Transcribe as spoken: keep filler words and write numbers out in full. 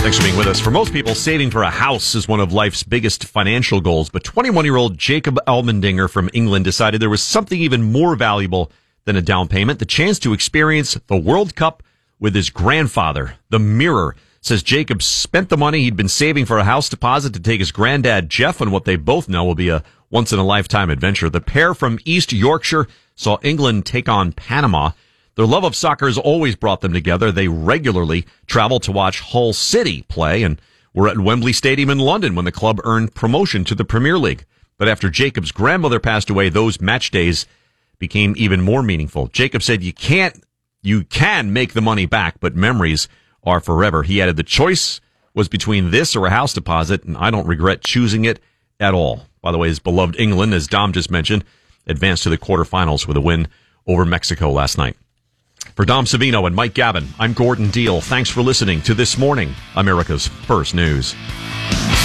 Thanks for being with us. For most people, saving for a house is one of life's biggest financial goals. But twenty-one-year-old Jacob Almendinger from England decided there was something even more valuable than a down payment, the chance to experience the World Cup with his grandfather. The Mirror says Jacob spent the money he'd been saving for a house deposit to take his granddad Jeff on what they both know will be a once-in-a-lifetime adventure. The pair from East Yorkshire saw England take on Panama. Their love of soccer has always brought them together. They regularly travel to watch Hull City play and were at Wembley Stadium in London when the club earned promotion to the Premier League. But after Jacob's grandmother passed away, those match days became even more meaningful. Jacob said, you can't, you can make the money back, but memories are forever. He added, the choice was between this or a house deposit, and I don't regret choosing it at all. By the way, his beloved England, as Dom just mentioned, advanced to the quarterfinals with a win over Mexico last night. For Dom Savino and Mike Gavin, I'm Gordon Deal. Thanks for listening to This Morning, America's First News.